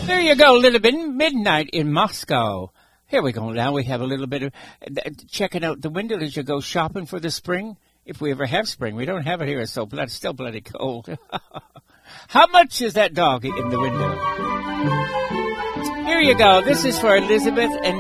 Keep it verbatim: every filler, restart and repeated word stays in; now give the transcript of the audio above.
There you go, a little bit midnight in Moscow. Here we go. Now we have a little bit of uh, checking out the window as you go shopping for the spring. If we ever have spring, we don't have it here. It's so blood, still bloody cold. How much is that dog in the window? Here you go. This is for Elizabeth and